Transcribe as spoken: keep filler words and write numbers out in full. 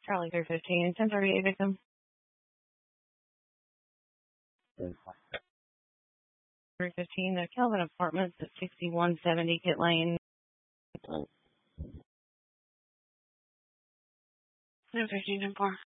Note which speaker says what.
Speaker 1: Charlie three fifteen, ten thirty-eight victim. three fifteen, the Kelvin Apartments at sixty-one seventy Kit Lane. No fifteen ten four.